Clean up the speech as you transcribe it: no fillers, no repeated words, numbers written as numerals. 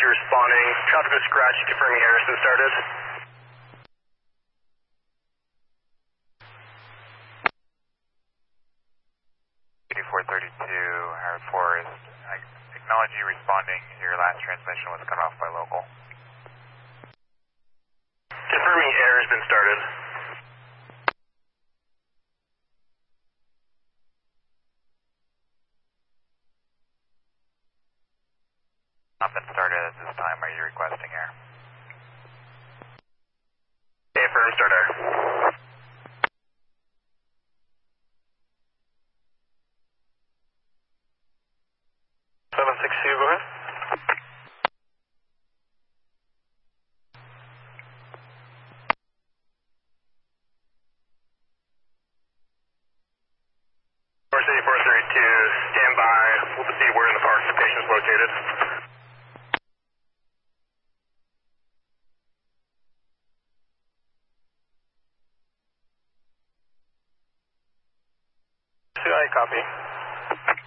responding. Traffic was scratched, confirming errors been started. 8432, Howard Forest. I acknowledge you responding. Your last transmission was cut off by local. Confirming errors been started. Not been started at this time. Are you requesting air? Affirm, start air. 762, go ahead. Force 8432, stand by. We'll proceed where in the park the patient is located. CI, copy.